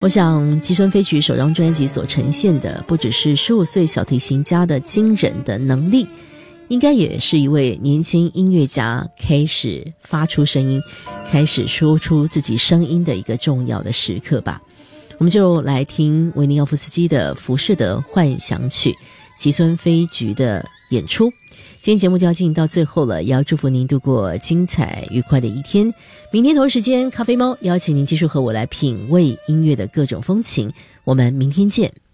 我想吉川飞菊首张专辑所呈现的不只是15岁小提琴家的惊人的能力，应该也是一位年轻音乐家开始发出声音，开始说出自己声音的一个重要的时刻吧。我们就来听维尼奥夫斯基的《浮士德幻想曲》，吉川飞菊的演出。今天节目就要进行到最后了，也要祝福您度过精彩愉快的一天。明天同一时间，咖啡猫邀请您继续和我来品味音乐的各种风情。我们明天见。